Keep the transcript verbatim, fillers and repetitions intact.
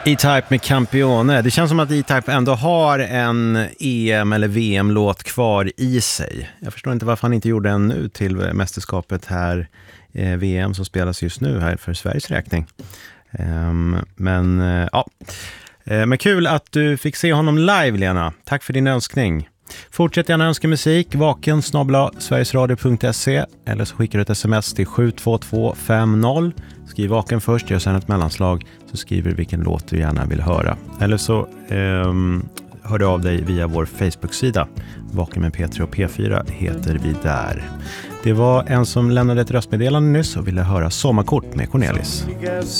E-Type med Campione. Det känns som att E-Type ändå har en E M- eller V M-låt kvar i sig. Jag förstår inte varför han inte gjorde den nu till mästerskapet här, eh, V M som spelas just nu här för Sveriges räkning. Um, men uh, ja, uh, men kul att du fick se honom live, Lena. Tack för din önskning. Fortsätt gärna önska musik, vaken snabel-a sverigesradio punkt se eller så skickar du ett sms till sju två två fem noll. Skriv vaken först, gör sedan ett mellanslag, så skriver du vilken låt du gärna vill höra. Eller så um, hör du av dig via vår Facebook-sida. Vaken med P tre och P fyra heter vi där. Det var en som lämnade ett röstmeddelande nyss och ville höra Sommarkort med Cornelis.